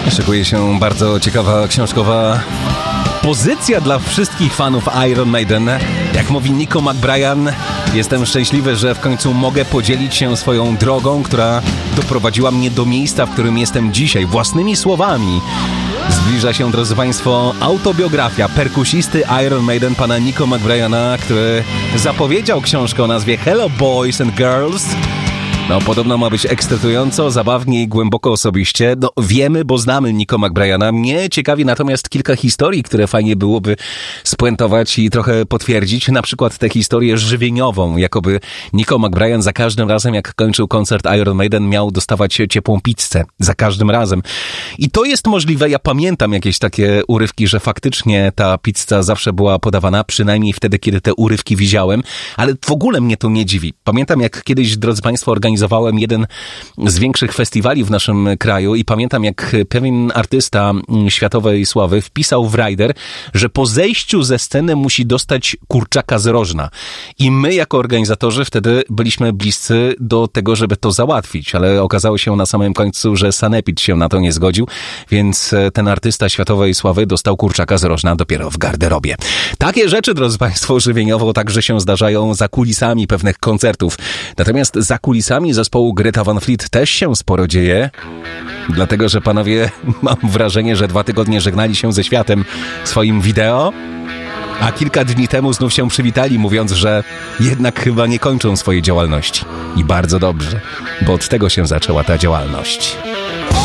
Szykuje się bardzo ciekawa książkowa pozycja dla wszystkich fanów Iron Maiden. Jak mówi Nico McBrien, jestem szczęśliwy, że w końcu mogę podzielić się swoją drogą, która doprowadziła mnie do miejsca, w którym jestem dzisiaj, własnymi słowami. Zbliża się, drodzy Państwo, autobiografia perkusisty Iron Maiden, pana Nico McBriena, który zapowiedział książkę o nazwie Hello Boys and Girls. No, podobno ma być ekscytująco, zabawnie i głęboko osobiście. No, wiemy, bo znamy Nico McBriena. Mnie ciekawi natomiast kilka historii, które fajnie byłoby spuentować i trochę potwierdzić. Na przykład tę historię żywieniową, jakoby Nico McBrien za każdym razem, jak kończył koncert Iron Maiden, miał dostawać ciepłą pizzę. Za każdym razem. I to jest możliwe. Ja pamiętam jakieś takie urywki, że faktycznie ta pizza zawsze była podawana, przynajmniej wtedy, kiedy te urywki widziałem. Ale w ogóle mnie to nie dziwi. Pamiętam, jak kiedyś, drodzy Państwo, organizowałem jeden z większych festiwali w naszym kraju i pamiętam, jak pewien artysta światowej sławy wpisał w rider, że po zejściu ze sceny musi dostać kurczaka z rożna. I my jako organizatorzy wtedy byliśmy bliscy do tego, żeby to załatwić, ale okazało się na samym końcu, że Sanepid się na to nie zgodził, więc ten artysta światowej sławy dostał kurczaka z rożna dopiero w garderobie. Takie rzeczy, drodzy Państwo, żywieniowo także się zdarzają za kulisami pewnych koncertów. Natomiast za kulisami zespołu Greta Van Fleet też się sporo dzieje, dlatego że panowie, mam wrażenie, że 2 tygodnie żegnali się ze światem swoim wideo, a kilka dni temu znów się przywitali, mówiąc, że jednak chyba nie kończą swojej działalności. I bardzo dobrze, bo od tego się zaczęła ta działalność.